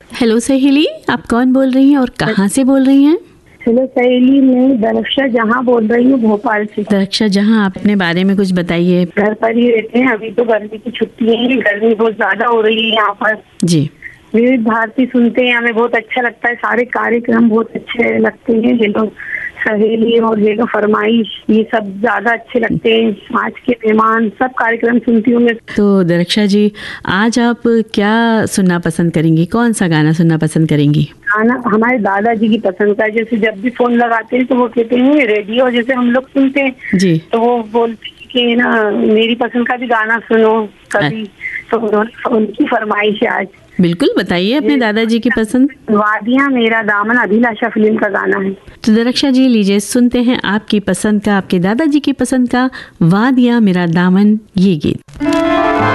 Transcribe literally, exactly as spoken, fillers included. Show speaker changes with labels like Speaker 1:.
Speaker 1: Hello सहेली, आप कौन बोल रही हैं और कहाँ से बोल रही हैं?
Speaker 2: हेलो सहेली, मैं दरक्षा जहाँ बोल रही हूँ भोपाल से।
Speaker 1: दरक्षा जहाँ, अपने बारे में कुछ बताइए।
Speaker 2: घर पर ही रहते हैं, अभी तो गर्मी की छुट्टी है, गर्मी बहुत ज्यादा हो रही है यहाँ पर।
Speaker 1: जी।
Speaker 2: विविध भारती सुनते हैं, हमें बहुत अच्छा लगता है, सारे कार्यक्रम बहुत अच्छे लगते हैं। ये लोग सहेली और ये लोग फरमाइश, ये सब ज्यादा अच्छे लगते हैं। आज के मेहमान, सब कार्यक्रम सुनती हूँ मैं।
Speaker 1: तो दरक्षा जी, आज आप क्या सुनना पसंद करेंगी? कौन सा गाना सुनना पसंद करेंगी?
Speaker 2: गाना हमारे दादाजी की पसंद का है। जैसे जब भी फोन लगाते हैं तो वो कहते हैं रेडियो जैसे हम लोग सुनते हैं
Speaker 1: जी।
Speaker 2: तो वो बोलते हैं कि ना मेरी पसंद का भी गाना सुनो कभी। तो उन्होंने उनकी फरमाइश है आज।
Speaker 1: बिल्कुल, बताइए अपने दादाजी की पसंद।
Speaker 2: वादियाँ मेरा दामन, अभिलाषा फिल्म का गाना है।
Speaker 1: तो दरक्षा जी, लीजिए सुनते हैं आपकी पसंद का, आपके दादाजी की पसंद का वादियाँ मेरा दामन, ये गीत।